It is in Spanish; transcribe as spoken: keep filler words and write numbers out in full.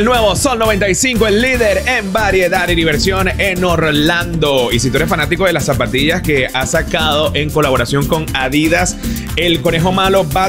El nuevo Sol noventa y cinco, el líder en variedad y diversión en Orlando. Y si tú eres fanático de las zapatillas que ha sacado en colaboración con Adidas, el conejo malo Bad